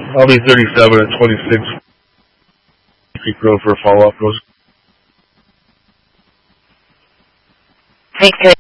I'll be 37 at 26 Creek Road for a follow-up. Victor